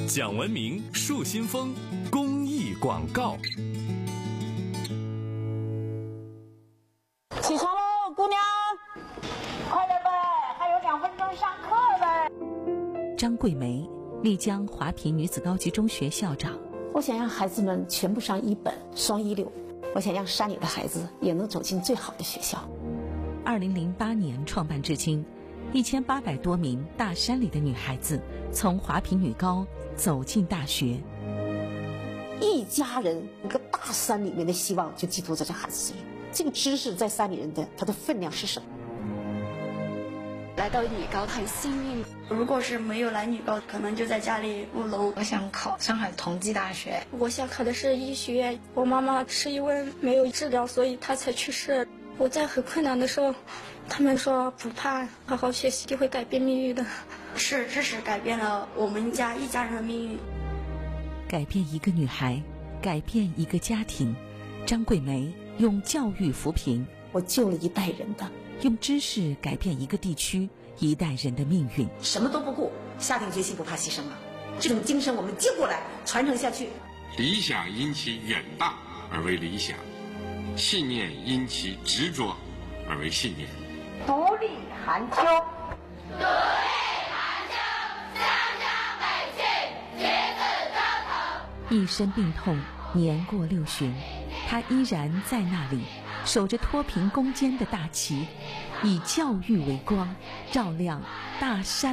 讲文明树新风公益广告。 起床喽，姑娘，快点呗，还有2分钟上课呗。 张桂梅，丽江华坪女子高级中学校长。 我想让孩子们全部上一本双16，我想让山里的孩子也能走进最好的学校。 2008年创办至今，1800多名大山里的女孩子从华坪女高走进大学。 一家人一个大山里面的希望就寄托在这孩子身上。这个知识在山里人的它的分量是什么？ 来到女高很幸运， 如果是没有来女高，可能就在家里务农。 我想考上海同济大学， 我想考的是医学院。我妈妈是因为没有治疗，所以她才去世。我在很困难的时候，他们说不怕，好好学习就会改变命运的。 是知识改变了我们家一家人的命运， 改变一个女孩，改变一个家庭。张桂梅用教育扶贫， 我救了一代人的， 用知识改变一个地区一代人的命运。 什么都不顾，下定决心不怕牺牲了。这种精神我们接过来，传承下去。 理想因其远大而为理想，信念因其执着而为信念。 独立寒秋， 独立寒秋，湘江北去，旗帜高腾。 一身病痛，年过60旬，他依然在那里，守着脱贫攻坚的大旗，以教育为光，照亮大山